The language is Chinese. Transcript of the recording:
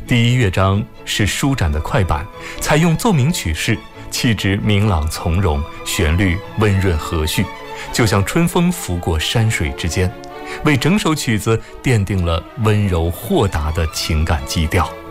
第一乐章是舒展的快板，采用奏鸣曲式，气质明朗从容，旋律温润和煦，就像春风拂过山水之间，为整首曲子奠定了温柔豁达的情感基调。